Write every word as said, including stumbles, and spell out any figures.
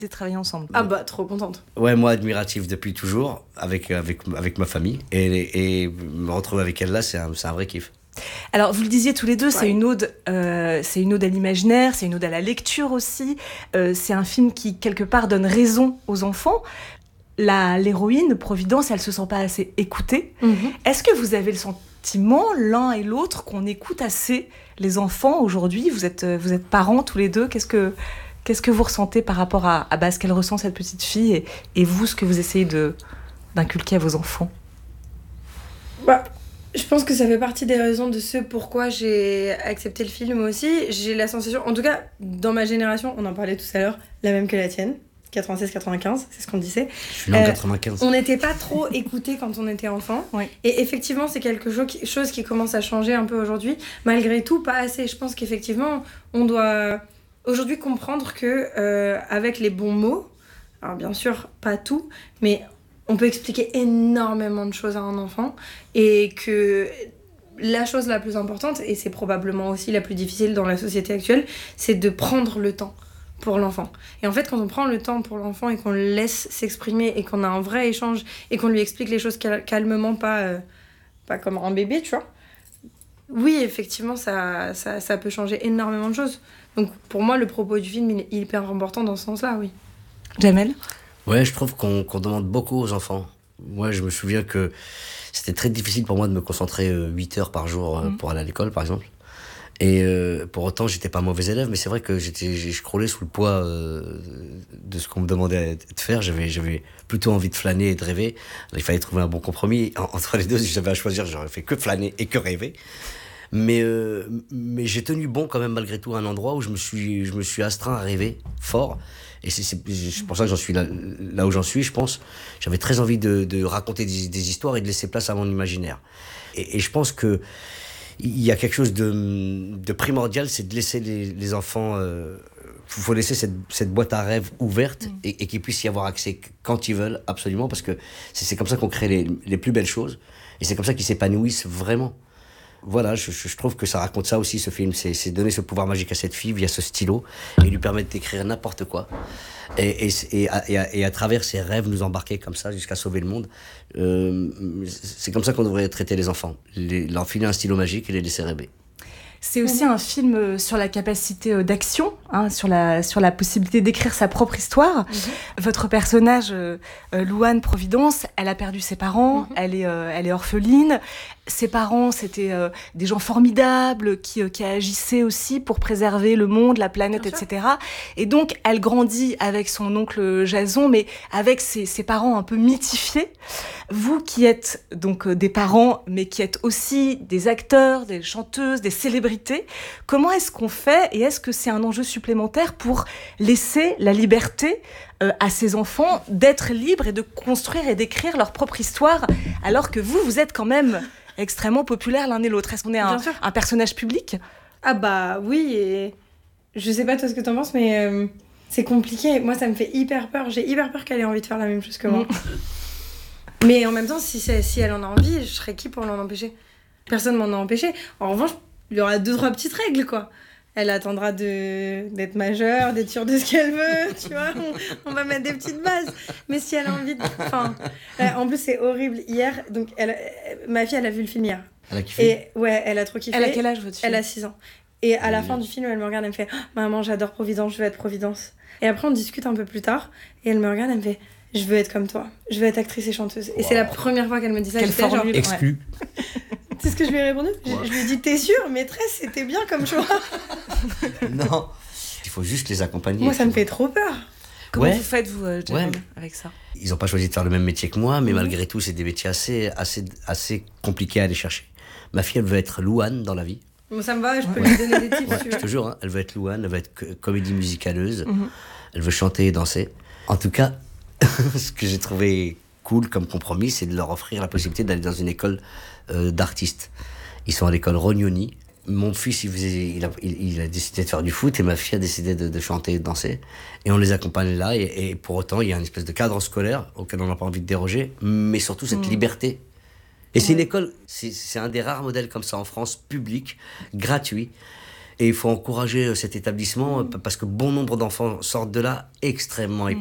de travailler ensemble. Ah bah, trop contente. Ouais, moi, admiratif depuis toujours, avec, avec, avec ma famille. Et, et me retrouver avec elle là, c'est un, c'est un vrai kiff. Alors, vous le disiez tous les deux, Ouais. c'est une ode, euh, c'est une ode à l'imaginaire, c'est une ode à la lecture aussi. Euh, c'est un film qui, quelque part, donne raison aux enfants. La, l'héroïne, Providence, elle se sent pas assez écoutée. Mm-hmm. Est-ce que vous avez le sentiment, l'un et l'autre, qu'on écoute assez les enfants aujourd'hui ? Vous êtes, vous êtes parents tous les deux. Qu'est-ce que, qu'est-ce que vous ressentez par rapport à, à bah, ce qu'elle ressent, cette petite fille, et, et vous, ce que vous essayez de, d'inculquer à vos enfants ? Bah, je pense que ça fait partie des raisons de ce pourquoi j'ai accepté le film aussi. J'ai la sensation, en tout cas, dans ma génération, on en parlait tout à l'heure, la même que la tienne, quatre-vingt-seize quatre-vingt-quinze, c'est ce qu'on disait. Je suis né en Euh, quatre-vingt-quinze. On n'était pas trop écoutés quand on était enfant. Oui. Et effectivement, c'est quelque cho- chose qui commence à changer un peu aujourd'hui. Malgré tout, pas assez. Je pense qu'effectivement, on doit aujourd'hui comprendre que euh, avec les bons mots, alors bien sûr, pas tout, mais on peut expliquer énormément de choses à un enfant. Et que la chose la plus importante, et c'est probablement aussi la plus difficile dans la société actuelle, c'est de prendre le temps pour l'enfant. Et en fait, quand on prend le temps pour l'enfant et qu'on le laisse s'exprimer et qu'on a un vrai échange et qu'on lui explique les choses cal- calmement, pas, euh, pas comme un bébé, tu vois, oui, effectivement, ça, ça, ça peut changer énormément de choses. Donc pour moi, le propos du film, il est hyper important dans ce sens-là, oui. Jamel ? Ouais, je trouve qu'on, qu'on demande beaucoup aux enfants. Moi, je me souviens que c'était très difficile pour moi de me concentrer huit heures par jour euh, Mmh. pour aller à l'école, par exemple. Et euh, pour autant, j'étais pas mauvais élève, mais c'est vrai que j'étais, je croulais sous le poids euh, de ce qu'on me demandait de faire. J'avais, j'avais plutôt envie de flâner et de rêver. Alors, il fallait trouver un bon compromis. En- entre les deux, si j'avais à choisir, j'aurais fait que flâner et que rêver. Mais, euh, mais j'ai tenu bon quand même malgré tout à un endroit où je me suis, je me suis astreint à rêver fort. Et c'est, c'est, c'est pour ça que j'en suis là, là où j'en suis, je pense. J'avais très envie de, de raconter des, des histoires et de laisser place à mon imaginaire. Et, et je pense que il y a quelque chose de, de primordial, c'est de laisser les, les enfants... Euh, faut laisser cette, cette boîte à rêves ouverte mmh. et, et qu'ils puissent y avoir accès quand ils veulent, absolument, parce que c'est, c'est comme ça qu'on crée les, les plus belles choses. Et c'est comme ça qu'ils s'épanouissent vraiment. Voilà, je, je trouve que ça raconte ça aussi, ce film. C'est, c'est donner ce pouvoir magique à cette fille via ce stylo et lui permettre d'écrire n'importe quoi. Et, et, et, à, et, à, et à travers ses rêves, nous embarquer comme ça jusqu'à sauver le monde. Euh, c'est comme ça qu'on devrait traiter les enfants. Les, leur filer un stylo magique et les laisser rêver. C'est aussi un film sur la capacité d'action, hein, sur, la, sur la possibilité d'écrire sa propre histoire. Mm-hmm. Votre personnage, euh, Louane Providence, elle a perdu ses parents, mm-hmm. elle, est, euh, elle est orpheline. Ses parents, c'était euh, des gens formidables qui, euh, qui agissaient aussi pour préserver le monde, la planète, Bien et cetera. Sûr. Et donc, elle grandit avec son oncle Jason, mais avec ses, ses parents un peu mythifiés. Vous qui êtes donc euh, des parents, mais qui êtes aussi des acteurs, des chanteuses, des célébrités, comment est-ce qu'on fait et est-ce que c'est un enjeu supplémentaire pour laisser la liberté euh, à ces enfants d'être libres et de construire et d'écrire leur propre histoire, alors que vous, vous êtes quand même extrêmement populaires l'un et l'autre. Est-ce qu'on est un, un personnage public ? Ah bah oui, et je sais pas toi ce que t'en penses, mais euh, c'est compliqué. Moi, ça me fait hyper peur. J'ai hyper peur qu'elle ait envie de faire la même chose que moi. Mmh. Mais en même temps, si, c'est, si elle en a envie, je serais qui pour l'en empêcher ? Personne m'en a empêché. En revanche, il y aura deux, trois petites règles, quoi. Elle attendra de, d'être majeure, d'être sûre de ce qu'elle veut, tu vois. On, on va mettre des petites bases. Mais si elle a envie de... Enfin, en plus, c'est horrible. Hier, donc, elle, ma fille, elle a vu le film hier. Elle a kiffé ? Et ouais, elle a trop kiffé. Elle a quel âge, votre fille ? Elle a six ans. Et à la fin du film, elle me regarde, elle me fait oh, « Maman, j'adore Providence, je veux être Providence. » Et après, on discute un peu plus tard. Et elle me regarde, elle me fait « Je veux être comme toi. Je veux être actrice et chanteuse. » Et wow. C'est la première fois qu'elle me dit ça. Quelle formule, genre, exclu. Ouais. C'est ce que je lui ai répondu. Wow. Je, je lui ai dit « T'es sûre, maîtresse, c'était bien comme choix. » Non, il faut juste les accompagner. Moi, ça me fait trop peur. Comment ouais. vous faites, vous, euh, Jamel, ouais. avec ça ? Ils n'ont pas choisi de faire le même métier que moi, mais mmh. malgré tout, c'est des métiers assez, assez, assez compliqués à aller chercher. Ma fille, elle veut être Louane dans la vie. Bon, ça me va, je peux ouais. lui donner des tips. Ouais, je te jure, hein, elle veut être Louane, elle veut être c- comédie musicaleuse, mmh. elle veut chanter et danser. En tout cas, ce que j'ai trouvé cool comme compromis, c'est de leur offrir la possibilité d'aller dans une école euh, d'artistes. Ils sont à l'école Rognoni. Mon fils, il, faisait, il, a, il, il a décidé de faire du foot et ma fille a décidé de, de chanter et de danser. Et on les accompagne là. Et, et pour autant, il y a une espèce de cadre scolaire auquel on n'a pas envie de déroger, mais surtout cette mmh. liberté. Et ouais. c'est une école, c'est, c'est un des rares modèles comme ça en France, public, gratuit. Et il faut encourager cet établissement parce que bon nombre d'enfants sortent de là extrêmement